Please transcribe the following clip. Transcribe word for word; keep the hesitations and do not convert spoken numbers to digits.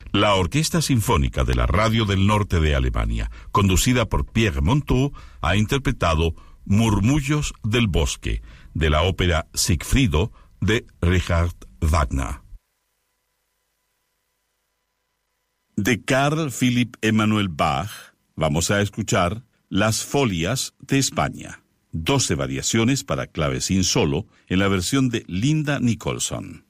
La Orquesta Sinfónica de la Radio del Norte de Alemania, conducida por Pierre Monteux, ha interpretado Murmullos del Bosque, de la ópera Siegfriedo de Richard Wagner. De Carl Philipp Emanuel Bach, vamos a escuchar Las Folias de España, doce variaciones para clavecín solo en la versión de Linda Nicholson.